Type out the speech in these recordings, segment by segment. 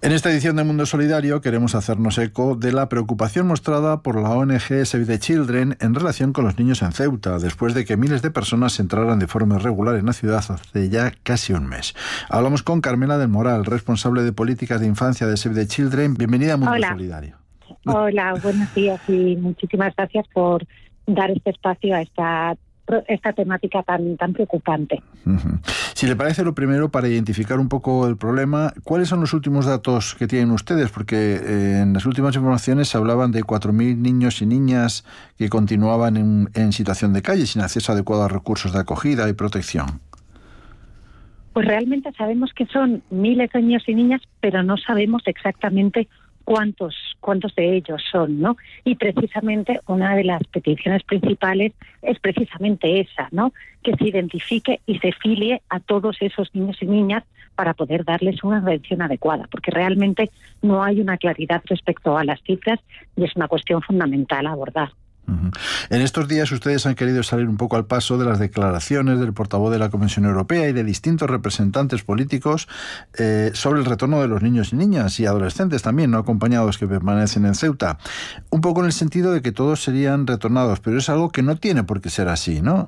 En esta edición de Mundo Solidario queremos hacernos eco de la preocupación mostrada por la ONG Save the Children en relación con los niños en Ceuta, después de que miles de personas entraran de forma irregular en la ciudad hace ya casi un mes. Hablamos con Carmela del Moral, responsable de políticas de infancia de Save the Children. Bienvenida a Mundo Solidario. Hola, buenos días y muchísimas gracias por dar este espacio a esta temática tan preocupante. Si le parece, lo primero, para identificar un poco el problema, ¿cuáles son los últimos datos que tienen ustedes? Porque en las últimas informaciones se hablaban de 4.000 niños y niñas que continuaban en situación de calle, sin acceso adecuado a recursos de acogida y protección. Pues realmente sabemos que son miles de niños y niñas, pero no sabemos exactamente cuántos de ellos son, ¿no? Y precisamente una de las peticiones principales es precisamente esa, ¿no? Que se identifique y se filie a todos esos niños y niñas para poder darles una atención adecuada, porque realmente no hay una claridad respecto a las cifras y es una cuestión fundamental a abordar. En estos días ustedes han querido salir un poco al paso de las declaraciones del portavoz de la Comisión Europea y de distintos representantes políticos sobre el retorno de los niños y niñas y adolescentes también no acompañados que permanecen en Ceuta. Un poco en el sentido de que todos serían retornados, pero es algo que no tiene por qué ser así, ¿no?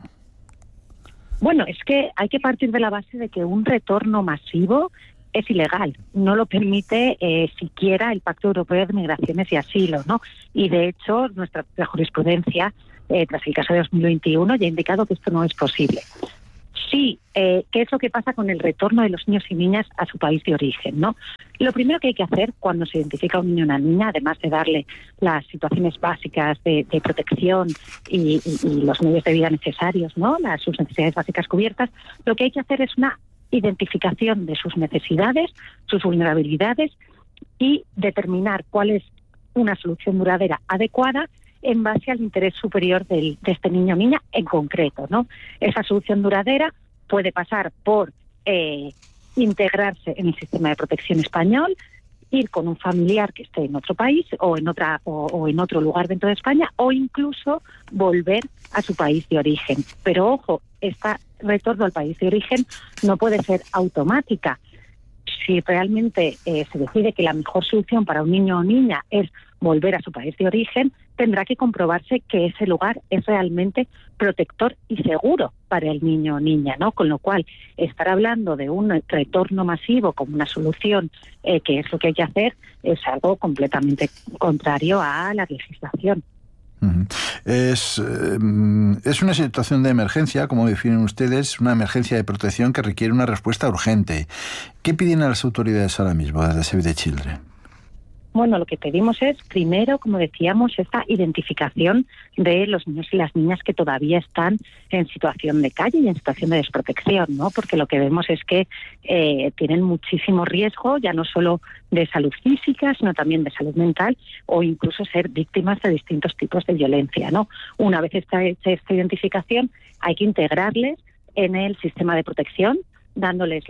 Bueno, es que hay que partir de la base de que un retorno masivo es ilegal, no lo permite siquiera el Pacto Europeo de Migraciones y Asilo, ¿no? Y de hecho, nuestra jurisprudencia, tras el caso de 2021, ya ha indicado que esto no es posible. Sí, ¿qué es lo que pasa con el retorno de los niños y niñas a su país de origen, ¿no? Lo primero que hay que hacer cuando se identifica a un niño o una niña, además de darle las situaciones básicas de protección y los medios de vida necesarios, ¿no? Sus necesidades básicas cubiertas, lo que hay que hacer es una identificación de sus necesidades, sus vulnerabilidades y determinar cuál es una solución duradera adecuada en base al interés superior de este niño o niña en concreto, ¿no? Esa solución duradera puede pasar por integrarse en el sistema de protección español, ir con un familiar que esté en otro país o en otro lugar dentro de España, o incluso volver a su país de origen. Pero ojo, este retorno al país de origen no puede ser automática. Si realmente se decide que la mejor solución para un niño o niña es volver a su país de origen, tendrá que comprobarse que ese lugar es realmente protector y seguro para el niño o niña, ¿no? Con lo cual, estar hablando de un retorno masivo como una solución, que es lo que hay que hacer, es algo completamente contrario a la legislación. Es una situación de emergencia, como definen ustedes, una emergencia de protección que requiere una respuesta urgente. ¿Qué piden a las autoridades ahora mismo desde Save the Children? Bueno, lo que pedimos es, primero, como decíamos, esta identificación de los niños y las niñas que todavía están en situación de calle y en situación de desprotección, ¿no? Porque lo que vemos es que tienen muchísimo riesgo, ya no solo de salud física, sino también de salud mental o incluso ser víctimas de distintos tipos de violencia, ¿no? Una vez está hecha esta identificación, hay que integrarles en el sistema de protección, dándoles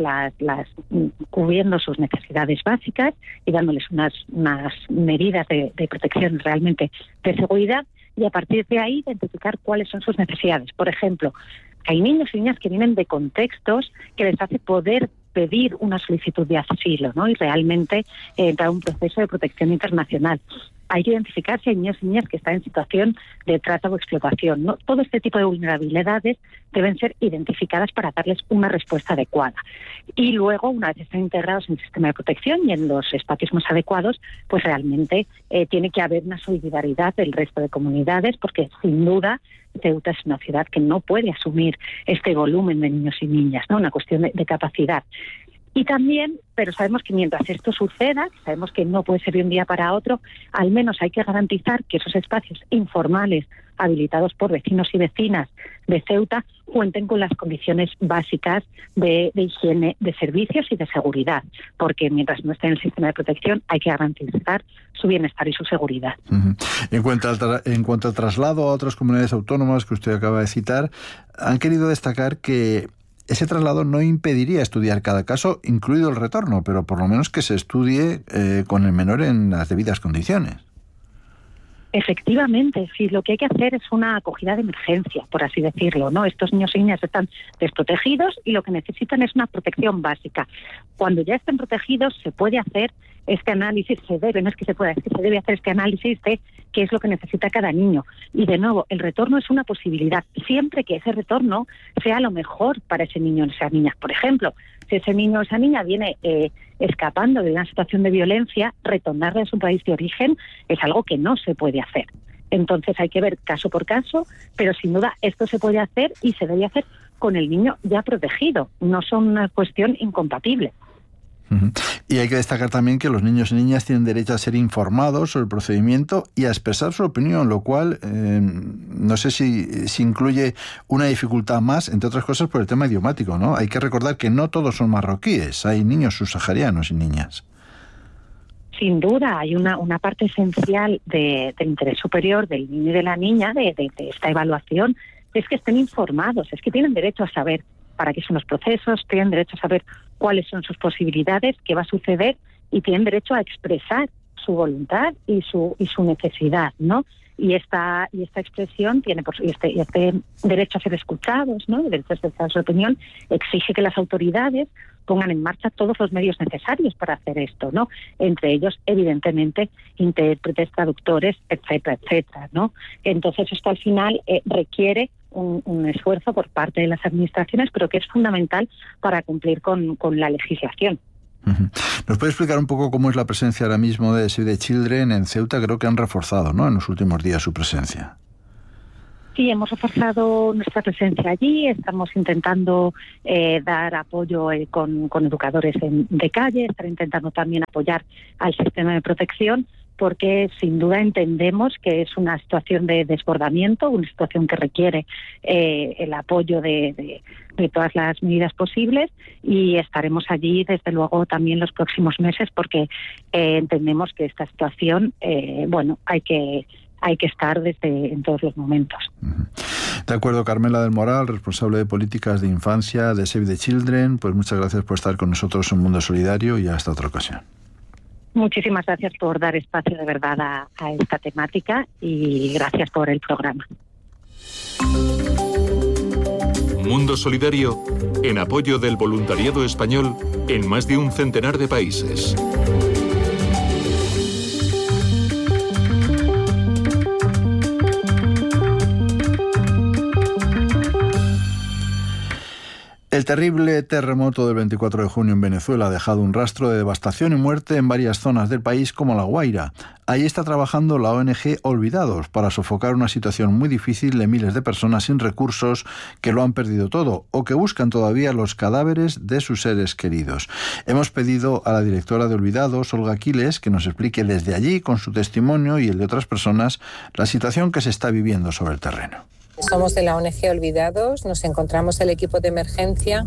cubriendo sus necesidades básicas y dándoles unas medidas de protección realmente de seguridad, y a partir de ahí identificar cuáles son sus necesidades. Por ejemplo, hay niños y niñas que vienen de contextos que les hace poder pedir una solicitud de asilo, ¿no? Y realmente entrar a un proceso de protección internacional. Hay que identificar si hay niños y niñas que están en situación de trata o explotación, ¿no? Todo este tipo de vulnerabilidades deben ser identificadas para darles una respuesta adecuada. Y luego, una vez están integrados en el sistema de protección y en los espacios más adecuados, pues realmente tiene que haber una solidaridad del resto de comunidades, porque sin duda Ceuta es una ciudad que no puede asumir este volumen de niños y niñas, ¿no? Una cuestión de capacidad. Y también, pero sabemos que mientras esto suceda, sabemos que no puede ser de un día para otro, al menos hay que garantizar que esos espacios informales habilitados por vecinos y vecinas de Ceuta cuenten con las condiciones básicas de higiene, de servicios y de seguridad, porque mientras no esté en el sistema de protección hay que garantizar su bienestar y su seguridad. En cuanto al traslado a otras comunidades autónomas que usted acaba de citar, han querido destacar que ese traslado no impediría estudiar cada caso, incluido el retorno, pero por lo menos que se estudie con el menor en las debidas condiciones. Efectivamente, sí, lo que hay que hacer es una acogida de emergencia, por así decirlo, ¿no? Estos niños y niñas están desprotegidos y lo que necesitan es una protección básica. Cuando ya estén protegidos se puede hacer este análisis, no es que se pueda, es que se debe hacer este análisis de qué es lo que necesita cada niño. Y de nuevo, el retorno es una posibilidad, siempre que ese retorno sea lo mejor para ese niño o esa niña. Por ejemplo, si ese niño o esa niña viene escapando de una situación de violencia, retornarle a su país de origen es algo que no se puede hacer. Entonces hay que ver caso por caso, pero sin duda esto se puede hacer y se debe hacer con el niño ya protegido. No son una cuestión incompatible. Y hay que destacar también que los niños y niñas tienen derecho a ser informados sobre el procedimiento y a expresar su opinión, lo cual no sé si incluye una dificultad más, entre otras cosas por el tema idiomático, ¿no? Hay que recordar que no todos son marroquíes, hay niños subsaharianos y niñas. Sin duda, hay una parte esencial del interés superior del niño y de la niña, de esta evaluación, es que estén informados, es que tienen derecho a saber para qué son los procesos, tienen derecho a saber cuáles son sus posibilidades, qué va a suceder, y tienen derecho a expresar su voluntad y su necesidad, ¿no? Y esta expresión tiene este derecho a ser escuchados, ¿no? El derecho a expresar su opinión exige que las autoridades pongan en marcha todos los medios necesarios para hacer esto, ¿no? Entre ellos, evidentemente, intérpretes, traductores, etcétera, etcétera, ¿no? Entonces esto al final requiere un esfuerzo por parte de las administraciones, pero que es fundamental para cumplir con la legislación. ¿Nos puede explicar un poco cómo es la presencia ahora mismo de Save the Children en Ceuta? Creo que han reforzado, ¿no?, en los últimos días su presencia. Sí, hemos reforzado nuestra presencia allí, estamos intentando dar apoyo con educadores de calle, estar intentando también apoyar al sistema de protección, porque sin duda entendemos que es una situación de desbordamiento, una situación que requiere el apoyo de todas las medidas posibles, y estaremos allí desde luego también los próximos meses, porque entendemos que esta situación, hay que estar en todos los momentos. De acuerdo, Carmela del Moral, responsable de políticas de infancia de Save the Children, pues muchas gracias por estar con nosotros en Mundo Solidario y hasta otra ocasión. Muchísimas gracias por dar espacio de verdad a esta temática y gracias por el programa. Mundo Solidario, en apoyo del voluntariado español en más de un centenar de países. El terrible terremoto del 24 de junio en Venezuela ha dejado un rastro de devastación y muerte en varias zonas del país como La Guaira. Ahí está trabajando la ONG Olvidados para sofocar una situación muy difícil de miles de personas sin recursos que lo han perdido todo o que buscan todavía los cadáveres de sus seres queridos. Hemos pedido a la directora de Olvidados, Olga Quiles, que nos explique desde allí, con su testimonio y el de otras personas, la situación que se está viviendo sobre el terreno. Somos de la ONG Olvidados, nos encontramos el equipo de emergencia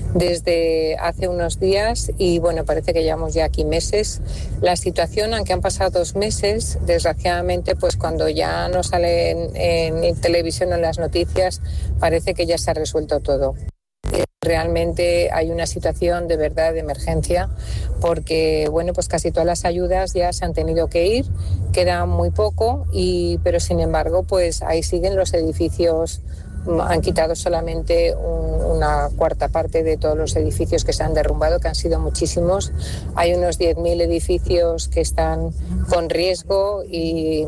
desde hace unos días y parece que llevamos ya aquí meses. La situación, aunque han pasado 2 meses, desgraciadamente pues cuando ya no sale en televisión o en las noticias, parece que ya se ha resuelto todo. Realmente hay una situación de verdad de emergencia porque pues casi todas las ayudas ya se han tenido que ir, queda muy poco pero sin embargo pues ahí siguen los edificios. Han quitado solamente una cuarta parte de todos los edificios que se han derrumbado, que han sido muchísimos. Hay unos 10.000 edificios que están con riesgo y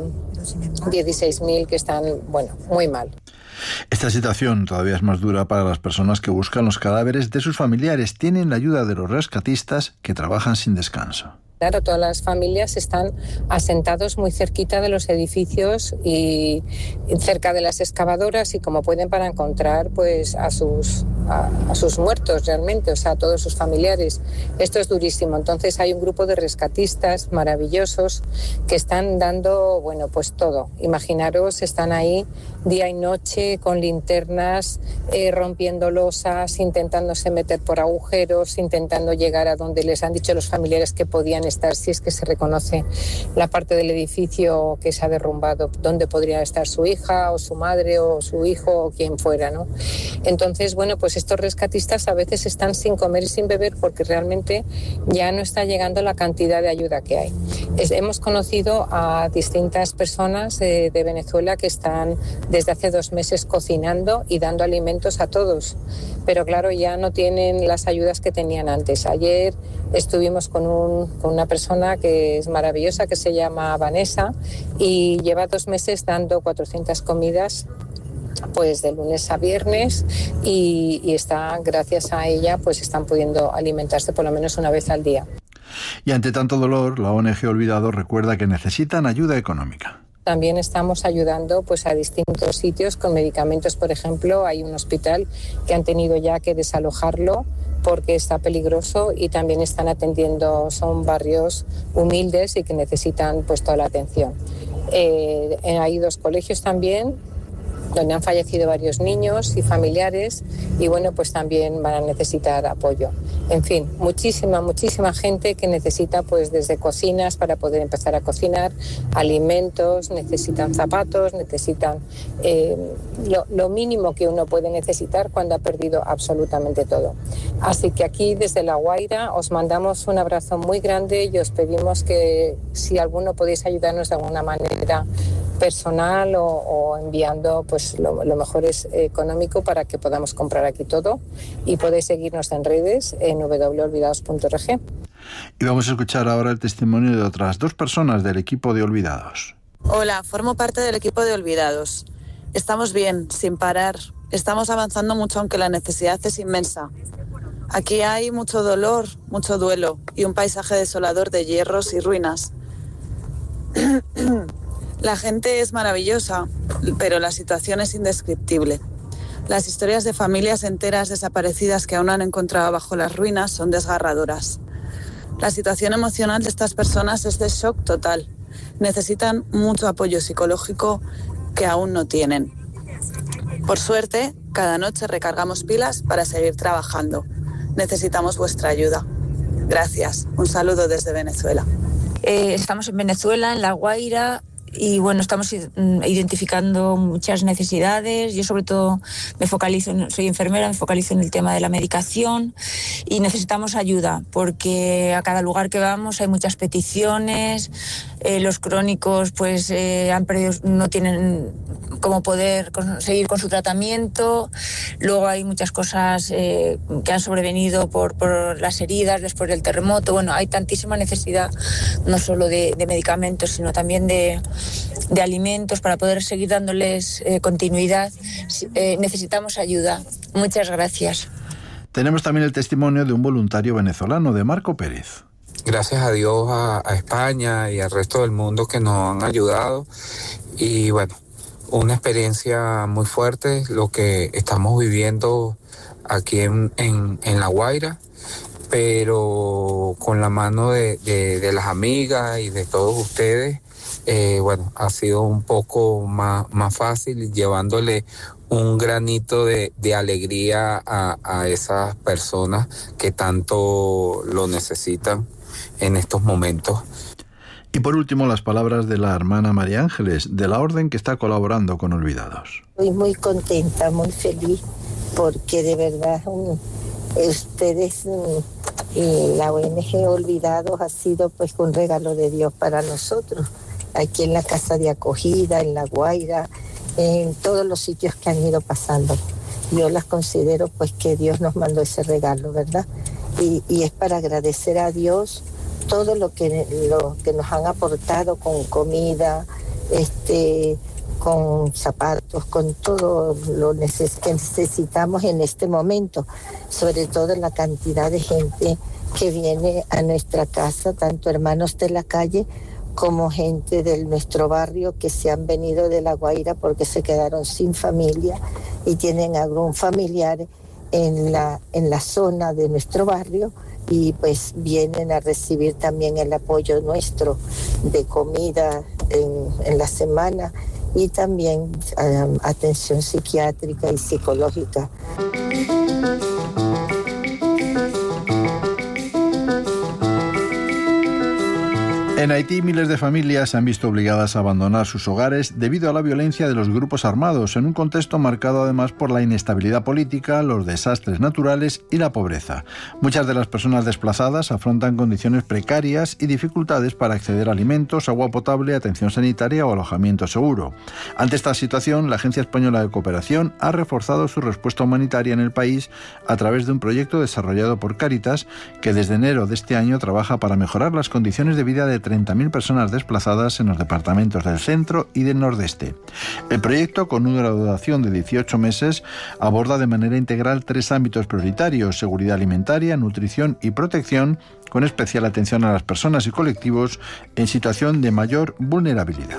16.000 que están muy mal. Esta situación todavía es más dura para las personas que buscan los cadáveres de sus familiares. Tienen la ayuda de los rescatistas que trabajan sin descanso. Claro, todas las familias están asentados muy cerquita de los edificios y cerca de las excavadoras y como pueden para encontrar pues a sus muertos realmente, o sea, a todos sus familiares. Esto es durísimo. Entonces hay un grupo de rescatistas maravillosos que están dando, pues todo. Imaginaros, están ahí día y noche con linternas, rompiendo losas, intentándose meter por agujeros, intentando llegar a donde les han dicho los familiares que podían estar, si es que se reconoce la parte del edificio que se ha derrumbado, donde podría estar su hija o su madre o su hijo o quien fuera, ¿no? Entonces, pues pues estos rescatistas a veces están sin comer y sin beber porque realmente ya no está llegando la cantidad de ayuda que hay. Hemos conocido a distintas personas de Venezuela que están desde hace 2 meses cocinando y dando alimentos a todos, pero claro, ya no tienen las ayudas que tenían antes. Ayer estuvimos con una persona que es maravillosa, que se llama Vanessa, y lleva 2 meses dando 400 comidas pues de lunes a viernes y está, gracias a ella, pues están pudiendo alimentarse por lo menos una vez al día. Y ante tanto dolor, la ONG Olvidados recuerda que necesitan ayuda económica. También estamos ayudando pues a distintos sitios con medicamentos. Por ejemplo, hay un hospital que han tenido ya que desalojarlo porque está peligroso, y también están atendiendo, son barrios humildes y que necesitan pues toda la atención. Hay 2 colegios también donde han fallecido varios niños y familiares, y bueno, pues también van a necesitar apoyo. En fin, muchísima gente que necesita pues desde cocinas para poder empezar a cocinar, alimentos, necesitan zapatos, necesitan lo mínimo que uno puede necesitar cuando ha perdido absolutamente todo. Así que aquí desde La Guaira os mandamos un abrazo muy grande y os pedimos que si alguno podéis ayudarnos de alguna manera personal o enviando, pues lo mejor es económico para que podamos comprar aquí todo, y podéis seguirnos en redes en www.olvidados.org. Y vamos a escuchar ahora el testimonio de otras 2 personas del equipo de Olvidados. Hola, formo parte del equipo de Olvidados. Estamos bien, sin parar. Estamos avanzando mucho, aunque la necesidad es inmensa. Aquí hay mucho dolor, mucho duelo y un paisaje desolador de hierros y ruinas. La gente es maravillosa, pero la situación es indescriptible. Las historias de familias enteras desaparecidas que aún han encontrado bajo las ruinas son desgarradoras. La situación emocional de estas personas es de shock total. Necesitan mucho apoyo psicológico que aún no tienen. Por suerte, cada noche recargamos pilas para seguir trabajando. Necesitamos vuestra ayuda. Gracias. Un saludo desde Venezuela. Estamos en Venezuela, en La Guaira. Y bueno, estamos identificando muchas necesidades. Yo sobre todo soy enfermera, me focalizo en el tema de la medicación, y necesitamos ayuda porque a cada lugar que vamos hay muchas peticiones. Los crónicos pues no tienen cómo poder seguir con su tratamiento. Luego hay muchas cosas que han sobrevenido por las heridas después del terremoto. Bueno, hay tantísima necesidad, no solo de medicamentos, sino también de alimentos para poder seguir dándoles continuidad. Necesitamos ayuda. Muchas gracias. Tenemos también el testimonio de un voluntario venezolano, de Marco Pérez. Gracias a Dios, a España y al resto del mundo que nos han ayudado. Y bueno, una experiencia muy fuerte lo que estamos viviendo aquí en La Guaira, pero con la mano de las amigas y de todos ustedes, bueno, ha sido un poco más fácil, llevándole un granito de alegría a esas personas que tanto lo necesitan en estos momentos. Y por último, las palabras de la hermana María Ángeles, de la orden que está colaborando con Olvidados. Estoy muy contenta, muy feliz, porque de verdad ustedes y la ONG Olvidados ha sido pues un regalo de Dios para nosotros, aquí en la casa de acogida, en La Guaira, en todos los sitios que han ido pasando. Yo las considero pues que Dios nos mandó ese regalo, ¿verdad? Y es para agradecer a Dios todo lo que nos han aportado con comida, con zapatos, con todo lo que necesitamos en este momento, sobre todo la cantidad de gente que viene a nuestra casa, tanto hermanos de la calle como gente de nuestro barrio que se han venido de La Guaira porque se quedaron sin familia y tienen algún familiar en la zona de nuestro barrio, y pues vienen a recibir también el apoyo nuestro de comida en la semana, y también atención psiquiátrica y psicológica. En Haití, miles de familias se han visto obligadas a abandonar sus hogares debido a la violencia de los grupos armados, en un contexto marcado además por la inestabilidad política, los desastres naturales y la pobreza. Muchas de las personas desplazadas afrontan condiciones precarias y dificultades para acceder a alimentos, agua potable, atención sanitaria o alojamiento seguro. Ante esta situación, la Agencia Española de Cooperación ha reforzado su respuesta humanitaria en el país a través de un proyecto desarrollado por Cáritas, que desde enero de este año trabaja para mejorar las condiciones de vida de 30.000 personas desplazadas en los departamentos del centro y del nordeste. El proyecto, con una duración de 18 meses, aborda de manera integral 3 ámbitos prioritarios: seguridad alimentaria, nutrición y protección, con especial atención a las personas y colectivos en situación de mayor vulnerabilidad.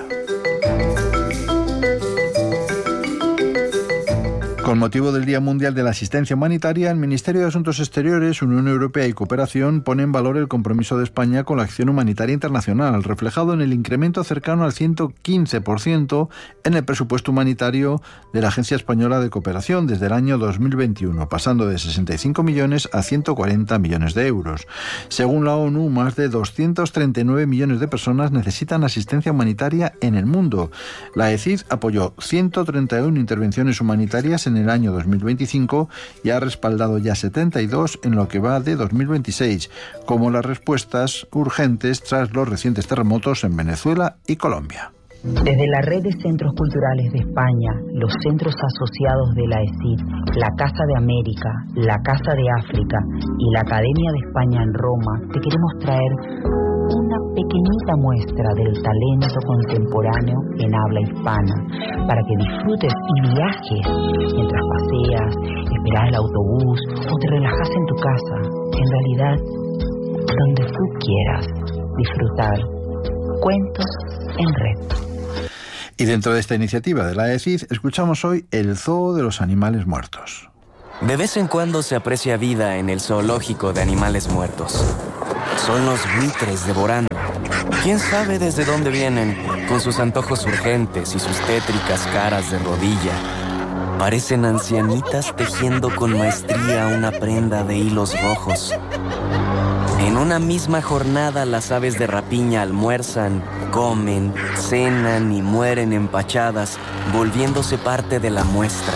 Con motivo del Día Mundial de la Asistencia Humanitaria, el Ministerio de Asuntos Exteriores, Unión Europea y Cooperación pone en valor el compromiso de España con la acción humanitaria internacional, reflejado en el incremento cercano al 115% en el presupuesto humanitario de la Agencia Española de Cooperación desde el año 2021, pasando de 65 millones a 140 millones de euros. Según la ONU, más de 239 millones de personas necesitan asistencia humanitaria en el mundo. La ECID apoyó 131 intervenciones humanitarias en el año 2025 y ha respaldado ya 72 en lo que va de 2026, como las respuestas urgentes tras los recientes terremotos en Venezuela y Colombia. Desde la Red de Centros Culturales de España, los centros asociados de la ECID, la Casa de América, la Casa de África y la Academia de España en Roma, te queremos traer una pequeñita muestra del talento contemporáneo en habla hispana, para que disfrutes y viajes mientras paseas, esperas el autobús o te relajas en tu casa. En realidad, donde tú quieras disfrutar cuentos en red. Y dentro de esta iniciativa de la ECID, escuchamos hoy el Zoo de los Animales Muertos. De vez en cuando se aprecia vida en el zoológico de animales muertos. Son los buitres devorando. ¿Quién sabe desde dónde vienen, con sus antojos urgentes y sus tétricas caras de rodilla? Parecen ancianitas tejiendo con maestría una prenda de hilos rojos. En una misma jornada las aves de rapiña almuerzan, comen, cenan y mueren empachadas, volviéndose parte de la muestra.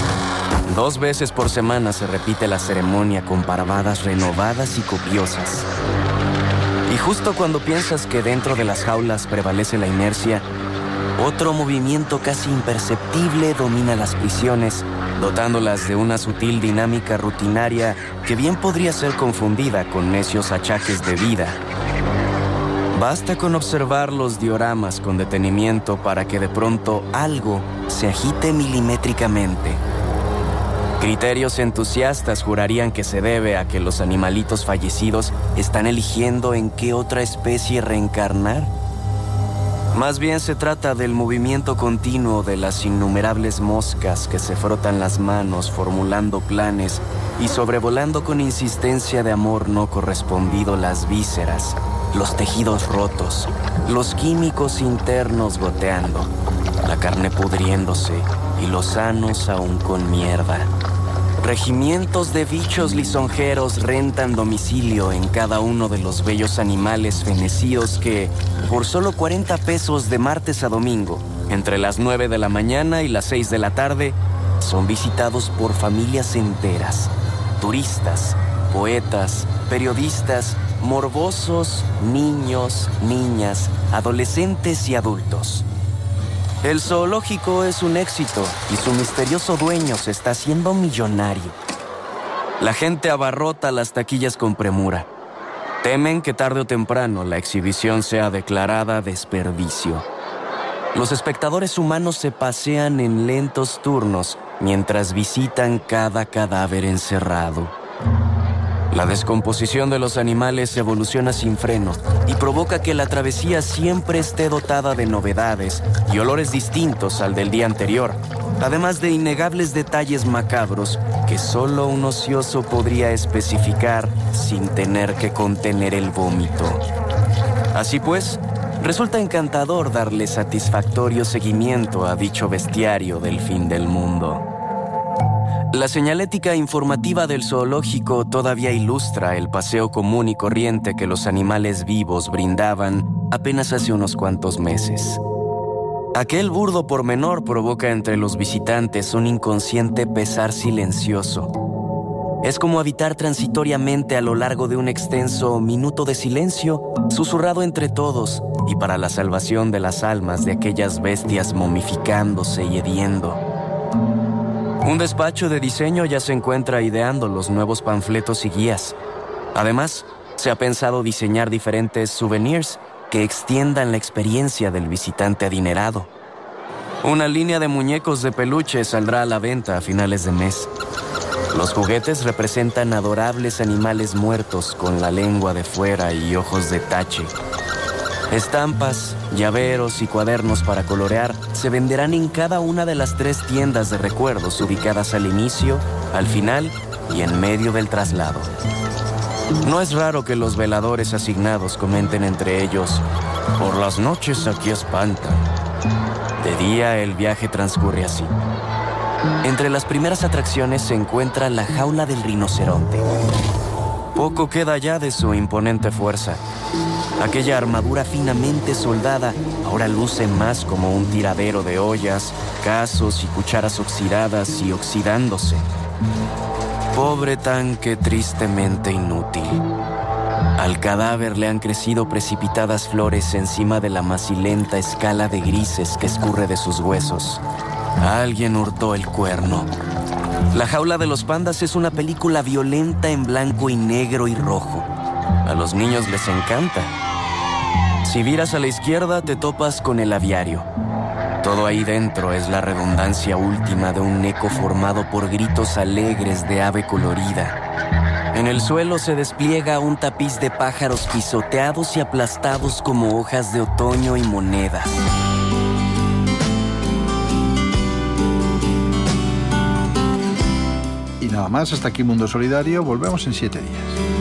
2 veces por semana se repite la ceremonia con parvadas renovadas y copiosas. Y justo cuando piensas que dentro de las jaulas prevalece la inercia, otro movimiento casi imperceptible domina las prisiones, dotándolas de una sutil dinámica rutinaria que bien podría ser confundida con necios achaques de vida. Basta con observar los dioramas con detenimiento para que de pronto algo se agite milimétricamente. Criterios entusiastas jurarían que se debe a que los animalitos fallecidos están eligiendo en qué otra especie reencarnar. Más bien se trata del movimiento continuo de las innumerables moscas que se frotan las manos formulando planes y sobrevolando con insistencia de amor no correspondido las vísceras, los tejidos rotos, los químicos internos goteando, la carne pudriéndose y los sanos aún con mierda. Regimientos de bichos lisonjeros rentan domicilio en cada uno de los bellos animales fenecidos que, por solo 40 pesos de martes a domingo, entre las 9 de la mañana y las 6 de la tarde, son visitados por familias enteras, turistas, poetas, periodistas, morbosos, niños, niñas, adolescentes y adultos. El zoológico es un éxito y su misterioso dueño se está haciendo millonario. La gente abarrota las taquillas con premura. Temen que tarde o temprano la exhibición sea declarada desperdicio. Los espectadores humanos se pasean en lentos turnos mientras visitan cada cadáver encerrado. La descomposición de los animales evoluciona sin freno y provoca que la travesía siempre esté dotada de novedades y olores distintos al del día anterior, además de innegables detalles macabros que solo un ocioso podría especificar sin tener que contener el vómito. Así pues, resulta encantador darle satisfactorio seguimiento a dicho bestiario del fin del mundo. La señalética informativa del zoológico todavía ilustra el paseo común y corriente que los animales vivos brindaban apenas hace unos cuantos meses. Aquel burdo pormenor provoca entre los visitantes un inconsciente pesar silencioso. Es como habitar transitoriamente a lo largo de un extenso minuto de silencio, susurrado entre todos y para la salvación de las almas de aquellas bestias momificándose y hediendo. Un despacho de diseño ya se encuentra ideando los nuevos panfletos y guías. Además, se ha pensado diseñar diferentes souvenirs que extiendan la experiencia del visitante adinerado. Una línea de muñecos de peluche saldrá a la venta a finales de mes. Los juguetes representan adorables animales muertos con la lengua de fuera y ojos de tache. Estampas, llaveros y cuadernos para colorear se venderán en cada una de las 3 tiendas de recuerdos ubicadas al inicio, al final y en medio del traslado. No es raro que los veladores asignados comenten entre ellos: por las noches aquí espantan. De día el viaje transcurre así. Entre las primeras atracciones se encuentra la jaula del rinoceronte. Poco queda ya de su imponente fuerza. Aquella armadura finamente soldada ahora luce más como un tiradero de ollas, casos y cucharas oxidadas y oxidándose. Pobre tanque tristemente inútil. Al cadáver le han crecido precipitadas flores encima de la macilenta escala de grises que escurre de sus huesos. Alguien hurtó el cuerno. La jaula de los pandas es una película violenta en blanco y negro y rojo. A los niños les encanta. Si viras a la izquierda, te topas con el aviario. Todo ahí dentro es la redundancia última de un eco formado por gritos alegres de ave colorida. En el suelo se despliega un tapiz de pájaros pisoteados y aplastados como hojas de otoño y monedas. Y nada más, hasta aquí Mundo Solidario. Volvemos en 7 días.